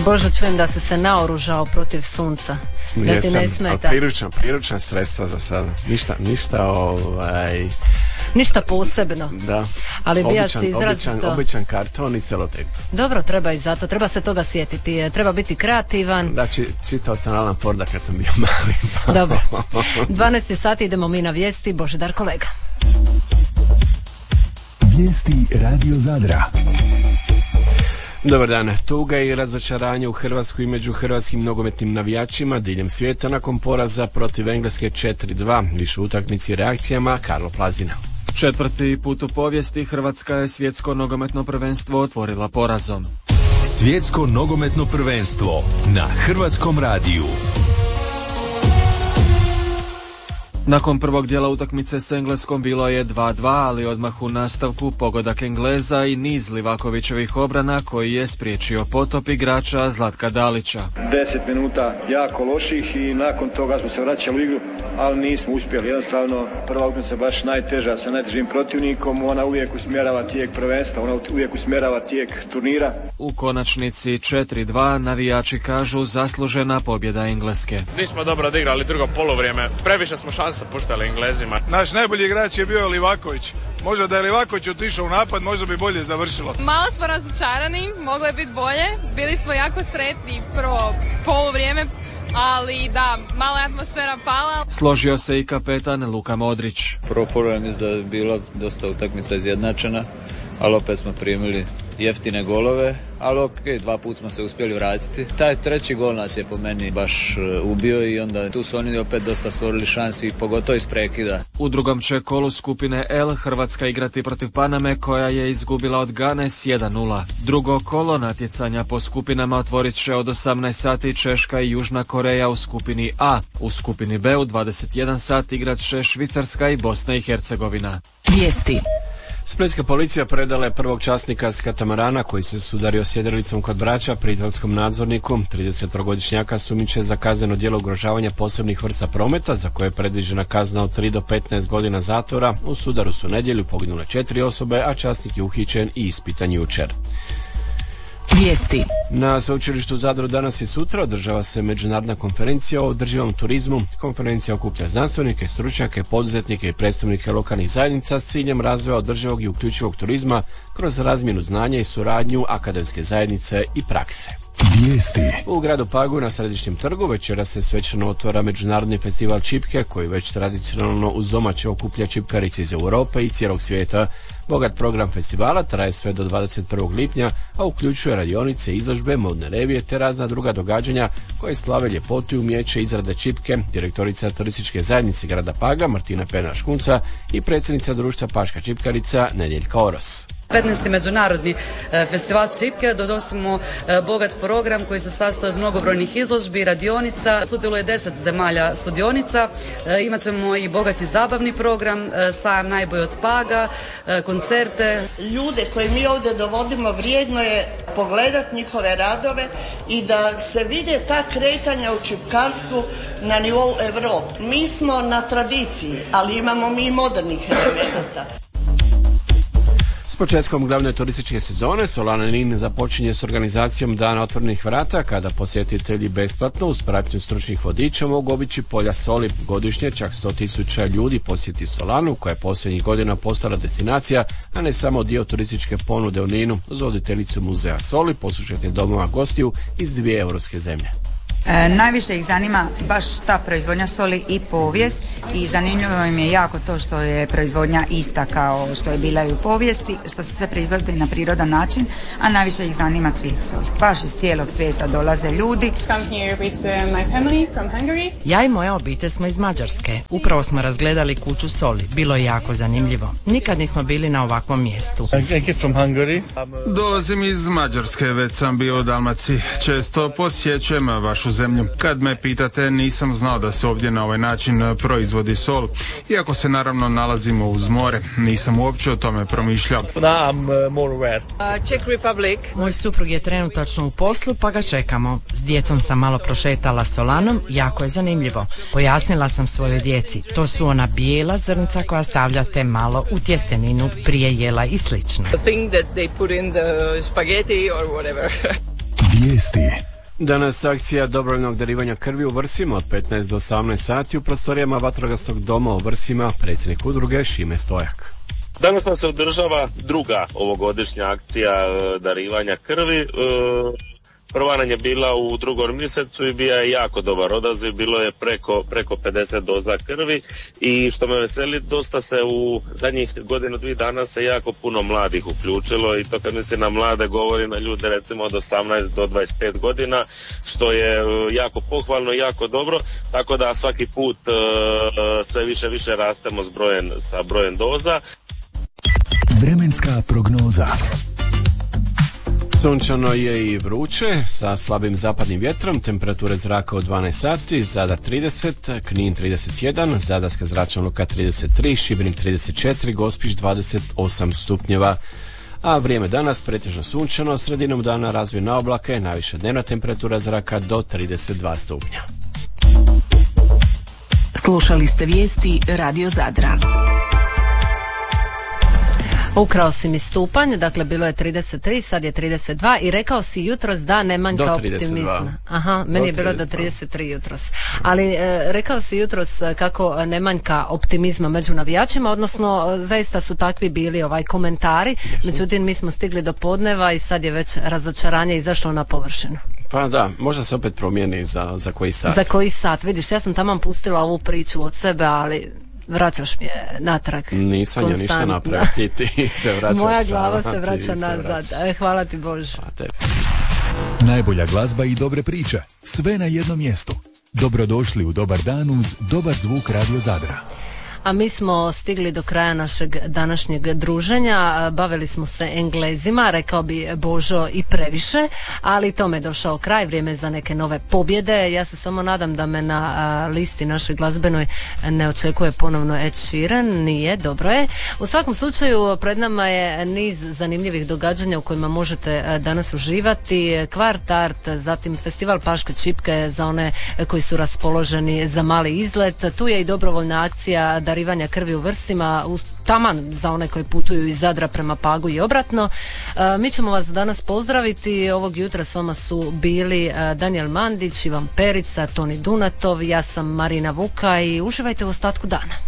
Božo, čujem da si se naoružao protiv sunca. Da ti ne smeta. Priručna sredstva za sada. Ništa posebno. Da. Ali bija si izrazito... Običan karton i selotejp. Dobro, treba i zato. Treba se toga sjetiti. Treba biti kreativan. Da, čitao sam Alan Forda kad sam bio mali. Dobro. 12 sati, idemo mi na vijesti. Božidar kolega. Vijesti Radio Zadra. Dobar dan. Tuga i razočaranje u Hrvatskoj i među hrvatskim nogometnim navijačima diljem svijeta nakon poraza protiv Engleske 4-2. Više utakmici i reakcijama Karlo Plazina. Četvrti put u povijesti Hrvatska je svjetsko nogometno prvenstvo otvorila porazom. Svjetsko nogometno prvenstvo na Hrvatskom radiju. Nakon prvog dijela utakmice s Engleskom bilo je 2-2, ali odmah u nastavku pogodak Engleza i niz Livakovićevih obrana koji je spriječio potop igrača Zlatka Dalića. 10 minuta jako loših i nakon toga smo se vraćali u igru, ali nismo uspjeli. Jednostavno, prva utakmica je baš najteža sa najtežim protivnikom, ona uvijek usmjerava tijek prvenstva, ona uvijek usmjerava tijek turnira. U konačnici 4-2 navijači kažu zaslužena pobjeda Engleske. Nismo dobro odigrali drugo poluvrijeme, previše smo šanse puštali Englezima. Naš najbolji igrač je bio Livaković. Možda da je Livaković otišao u napad, možda bi bolje završilo. Malo smo razočarani, moglo je biti bolje. Bili smo jako sretni prvo poluvrijeme, ali da, malo je atmosfera pala. Složio se i kapetan Luka Modrić. Prvo polovreme mislim da je bila dosta utakmica izjednačena, ali opet smo primili jeftine golove, ali okej, 2 puta smo se uspjeli vratiti. Taj treći gol nas je po meni baš ubio i onda tu su oni opet dosta stvorili šansi, pogotovo iz prekida. U drugom će kolu skupine L Hrvatska igrati protiv Paname koja je izgubila od Gane s 1-0. Drugo kolo natjecanja po skupinama otvorit će od 18 sati Češka i Južna Koreja u skupini A. U skupini B u 21 sat igrat će Švicarska i Bosna i Hercegovina. Vijesti. Splitska policija predala je prvog časnika s katamarana koji se sudario sjedrelicom kod Brača pritvorskom nadzorniku. 33-godišnjaka sumnjiče za kazneno djelo ugrožavanja posebnih vrsta prometa za koje je predviđena kazna od 3 do 15 godina zatvora. U sudaru su nedjelju poginule 4 osobe, a časnik je uhićen i ispitan jučer. Vijesti. Na sveučilištu u Zadru danas i sutra održava se međunarodna konferencija o održivom turizmu. Konferencija okuplja znanstvenike, stručnjake, poduzetnike i predstavnike lokalnih zajednica s ciljem razvoja održivog i uključivog turizma kroz razmjenu znanja i suradnju akademske zajednice i prakse. Vijesti. U gradu Pagu na Središnjem trgu večeras se svečano otvara međunarodni festival čipke koji već tradicionalno uz domaće okuplja čipkarice iz Europe i cijelog svijeta. Bogat program festivala traje sve do 21. lipnja, a uključuje radionice, izložbe, modne revije te razna druga događanja koje slave ljepotu i umijeće izrade čipke. Direktorica turističke zajednice grada Paga Martina Perna-Škunca i predsjednica društva Paška čipkarica Nedjeljka Oros. 15. međunarodni festival čipke, donosimo bogat program koji se sastoji od mnogobrojnih izložbi, radionica, sudjeluje 10 zemalja sudionica, imat ćemo i bogati zabavni program, sajam najbolji od Paga, koncerte. Ljude koje mi ovdje dovodimo vrijedno je pogledati njihove radove i da se vide ta kretanja u čipkarstvu na nivou Europe. Mi smo na tradiciji, ali imamo mi i modernih elemenata. S početkom glavne turističke sezone Solana Nin započinje s organizacijom Dana otvorenih vrata kada posjetitelji besplatno uz pratnju stručnih vodiča mogu obići polja soli. Godišnje čak 100.000 ljudi posjeti Solanu koja je posljednjih godina postala destinacija, a ne samo dio turističke ponude u Ninu. Uz voditeljicu muzeja soli poslušajte domova gostiju iz 2 europske zemlje. Najviše ih zanima baš ta proizvodnja soli i povijest i zanimljivo im je jako to što je proizvodnja ista kao što je bila i u povijesti, što se sve proizvodi na prirodan način, a najviše ih zanima cvijet soli. Baš iz cijelog svijeta dolaze ljudi. Ja i moja obitelj smo iz Mađarske. Upravo smo razgledali kuću soli. Bilo je jako zanimljivo. Nikad nismo bili na ovakvom mjestu. Dolazim iz Mađarske, već sam bio u Dalmaciji. Često posjećujem vašu zemlju. Kad me pitate, nisam znao da se ovdje na ovaj način proizvodi sol. Iako se naravno nalazimo uz more, nisam uopće o tome promišljao. Czech Republic. Moj suprug je trenutačno u poslu, pa ga čekamo. S djecom sam malo prošetala Solanom, jako je zanimljivo. Pojasnila sam svojoj djeci, to su ona bijela zrnca koja stavljate malo u tjesteninu prije jela i slično. Vijesti. Danas akcija dobrovoljnog darivanja krvi u Vrsima od 15 do 18 sati u prostorijama vatrogasnog doma u Vrsima, predsjednik udruge Šime Stojak. Danas nam se održava druga ovogodišnja akcija darivanja krvi. Prva nam je bila u 2. mjesecu i bio je jako dobar odaziv, bilo je preko 50 doza krvi i što me veseli, dosta se u zadnjih godinu, 2 dana se jako puno mladih uključilo i to kad mislim na mlade govori na ljude recimo od 18 do 25 godina, što je jako pohvalno i jako dobro, tako da svaki put sve više rastemo sa brojem doza. Vremenska prognoza. Sunčano je i vruće, sa slabim zapadnim vjetrom, temperature zraka od 12 sati, Zadar 30, Knin 31, Zadarska zračna luka 33, Šibenik 34, Gospić 28 stupnjeva. A vrijeme danas pretežno sunčano, sredinom dana razvojne oblake, najviša dnevna temperatura zraka do 32 stupnja. Slušali ste vijesti Radio Zadra. Ukrao si mi stupanj, dakle bilo je 33, sad je 32 i rekao si jutros da ne manjka optimizma. Aha, meni je bilo do 33 jutros. Ali rekao si jutros kako ne manjka optimizma među navijačima, odnosno zaista su takvi bili komentari, međutim mi smo stigli do podneva i sad je već razočaranje izašlo na površinu. Pa da, možda se opet promijeni za koji sat. Za koji sat, vidiš, ja sam taman pustila ovu priču od sebe, ali vraćaš mi je natrag. Nisam je ništa napraviti, ti se vraćaš. Moja glava se vraća nazad. Hvala ti Bože. Najbolja glazba i dobre priče, sve na jednom mjestu. Dobrodošli u Dobar dan uz dobar zvuk Radio Zadra. A mi smo stigli do kraja našeg današnjeg druženja, bavili smo se Englezima, rekao bi Božo i previše, ali tome je došao kraj, vrijeme za neke nove pobjede. Ja se samo nadam da me na listi našoj glazbenoj ne očekuje ponovno Ed Sheeran, nije, dobro je. U svakom slučaju pred nama je niz zanimljivih događanja u kojima možete danas uživati, Kvart Art, zatim festival Paške čipke za one koji su raspoloženi za mali izlet, tu je i dobrovoljna akcija darivanja krvi u Vrsima, taman za one koji putuju iz Zadra prema Pagu i obratno. Mi ćemo vas danas pozdraviti. Ovog jutra s vama su bili Daniel Mandić, Ivan Perica, Toni Dunatov, ja sam Marina Vuka i uživajte u ostatku dana.